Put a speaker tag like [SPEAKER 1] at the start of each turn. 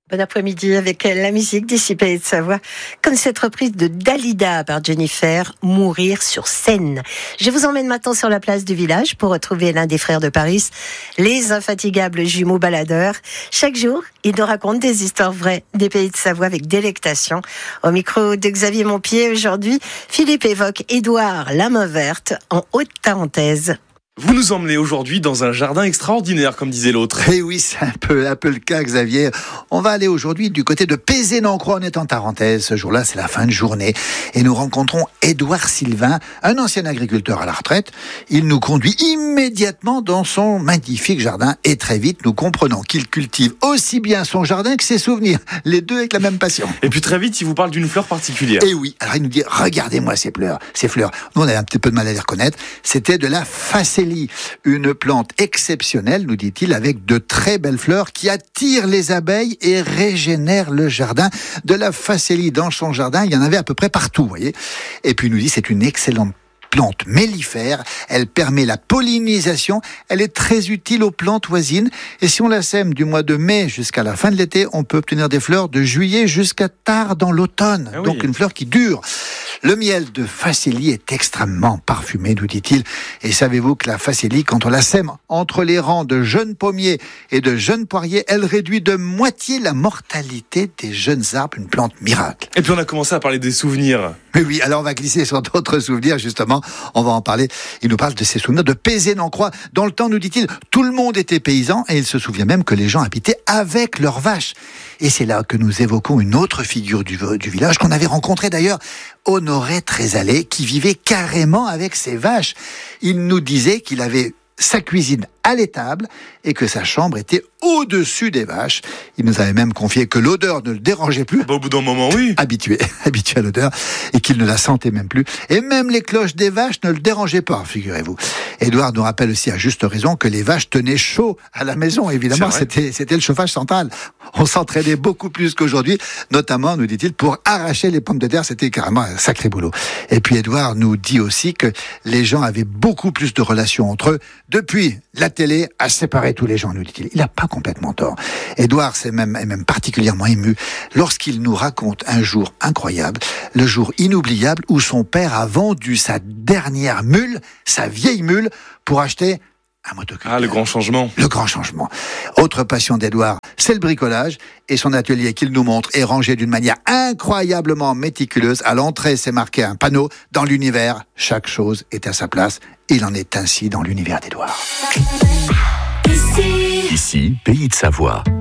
[SPEAKER 1] Bon après-midi avec la musique d'ici Pays de Savoie, comme cette reprise de Dalida par Jennifer, Mourir sur scène. Je vous emmène maintenant sur la place du village pour retrouver l'un des frères de Paris, les infatigables jumeaux baladeurs. Chaque jour, ils nous racontent des histoires vraies des Pays de Savoie avec délectation. Au micro de Xavier Montpied, aujourd'hui, Philippe évoque Édouard la main verte en Haute-Tarentaise.
[SPEAKER 2] Vous nous emmenez aujourd'hui dans un jardin extraordinaire, comme disait l'autre.
[SPEAKER 3] Eh oui, c'est un peu le cas, Xavier. On va aller aujourd'hui du côté de Pézé-Nancroix, on est en Tarentaise. Ce jour-là, c'est la fin de journée. Et nous rencontrons Édouard Sylvain, un ancien agriculteur à la retraite. Il nous conduit immédiatement dans son magnifique jardin. Et très vite, nous comprenons qu'il cultive aussi bien son jardin que ses souvenirs. Les deux avec la même passion.
[SPEAKER 2] Et puis très vite, il vous parle d'une fleur particulière.
[SPEAKER 3] Eh oui, alors il nous dit, regardez-moi ces fleurs. Nous, on avait un petit peu de mal à les reconnaître. C'était de la facélie. Une plante exceptionnelle, nous dit-il, avec de très belles fleurs qui attirent les abeilles et régénèrent le jardin. De la facélie dans son jardin, il y en avait à peu près partout, vous voyez. Et puis il nous dit, c'est une excellente plante mellifère, elle permet la pollinisation, elle est très utile aux plantes voisines, et si on la sème du mois de mai jusqu'à la fin de l'été, on peut obtenir des fleurs de juillet jusqu'à tard dans l'automne.
[SPEAKER 2] Ah oui.
[SPEAKER 3] Donc une fleur qui dure. Le miel de facélie est extrêmement parfumé, nous dit-il, et savez-vous que la facélie, quand on la sème entre les rangs de jeunes pommiers et de jeunes poiriers, elle réduit de moitié la mortalité des jeunes arbres, une plante miracle.
[SPEAKER 2] Et puis on a commencé à parler des souvenirs.
[SPEAKER 3] Mais oui, alors on va glisser sur d'autres souvenirs, justement. On va en parler. Il nous parle de ses souvenirs de Pézé-Nancroix. Dans le temps, nous dit-il, tout le monde était paysan et il se souvient même que les gens habitaient avec leurs vaches. Et c'est là que nous évoquons une autre figure du village qu'on avait rencontrée d'ailleurs, Honoré Trésalé, qui vivait carrément avec ses vaches. Il nous disait qu'il avait sa cuisine à l'étable et que sa chambre était au-dessus des vaches. Il nous avait même confié que l'odeur ne le dérangeait plus.
[SPEAKER 2] Au bout d'un moment, oui.
[SPEAKER 3] Habitué à l'odeur, et qu'il ne la sentait même plus. Et même les cloches des vaches ne le dérangeaient pas, figurez-vous. Édouard nous rappelle aussi à juste raison que les vaches tenaient chaud à la maison, évidemment. C'était le chauffage central. On s'entraînait beaucoup plus qu'aujourd'hui, notamment, nous dit-il, pour arracher les pommes de terre. C'était carrément un sacré boulot. Et puis Édouard nous dit aussi que les gens avaient beaucoup plus de relations entre eux. Depuis, la télé a séparé tous les gens, nous dit-il. Il n'a pas complètement tort. Édouard est même particulièrement ému lorsqu'il nous raconte un jour incroyable, le jour inoubliable où son père a vendu sa dernière mule, sa vieille mule, pour acheter un motoculteur.
[SPEAKER 2] Ah, le grand changement.
[SPEAKER 3] Le grand changement. Autre passion d'Édouard, c'est le bricolage, et son atelier qu'il nous montre est rangé d'une manière incroyablement méticuleuse. À l'entrée, c'est marqué un panneau, dans l'univers, chaque chose est à sa place. Il en est ainsi dans l'univers d'Édouard.
[SPEAKER 4] Ici, Pays de Savoie.